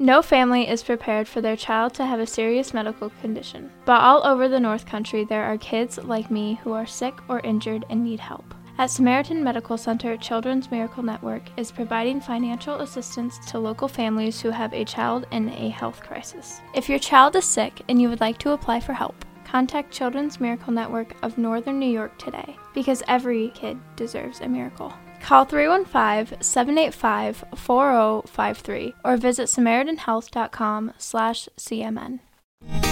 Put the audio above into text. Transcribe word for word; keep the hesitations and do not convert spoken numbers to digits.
No family is prepared for their child to have a serious medical condition, but all over the North Country there are kids like me who are sick or injured and need help. At Samaritan Medical Center, Children's Miracle Network is providing financial assistance to local families who have a child in a health crisis. If your child is sick and you would like to apply for help, contact Children's Miracle Network of Northern New York today, because every kid deserves a miracle. Call three one five, seven eight five, four zero five three or visit samaritan health dot com slash C M N.